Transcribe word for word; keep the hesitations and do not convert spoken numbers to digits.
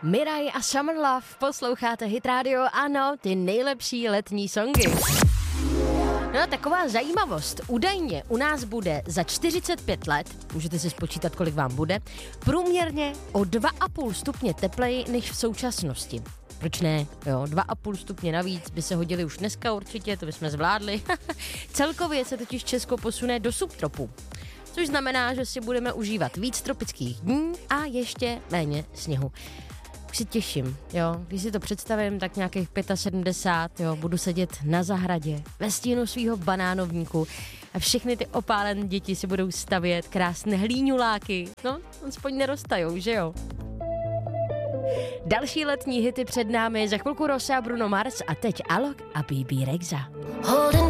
Miraj a Summer Love, posloucháte Hit Radio, ano, ty nejlepší letní songy. No, taková zajímavost. Údajně u nás bude za čtyřicet pět let, můžete si spočítat, kolik vám bude, průměrně o dva a půl stupně tepleji než v současnosti. Proč ne? Jo, dva a půl stupně navíc by se hodili už dneska určitě, to bychom zvládli. Celkově se totiž Česko posune do subtropu. Což znamená, že si budeme užívat víc tropických dní a ještě méně sněhu. Už si těším, jo. Když si to představím, tak nějakých sedmdesát pět, jo, budu sedět na zahradě ve stínu svýho banánovníku a všechny ty opálené děti si budou stavět krásné hlíňuláky. No, aspoň neroztajou, že jo. Další letní hity před námi, za chvilku Rosa a Bruno Mars a teď Alok a bé bé Rexha.